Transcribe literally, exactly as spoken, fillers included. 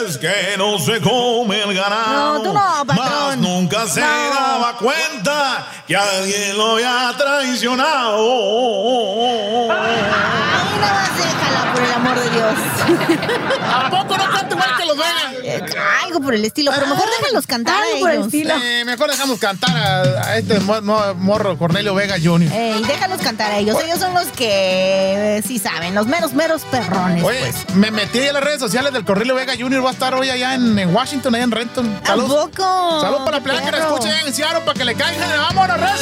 es que no se come el ganado. No, tú no, patrón. Mas nunca se No. daba cuenta que alguien lo había traicionado. Ay, nada más déjala, por el amor de Dios. ¿A poco no canta igual que los Vega? Eh, Algo por el estilo, pero mejor déjalos cantar a Algo por el ellos. estilo. Eh, mejor dejamos cantar a, a este mo- mo- morro, Cornelio Vega junior Ey, déjalos cantar a ellos. Ellos son los que eh, sí saben, los meros, meros perrones. Oye, Pues. me metí a las redes sociales del Cornelio Vega junior Va a estar hoy allá en, en Washington, allá en Renton. ¿A Saludos. poco? Saludos para la Qué playa que la perro. escuchen en Seattle para que le caigan. ¡Vámonos, Reyes!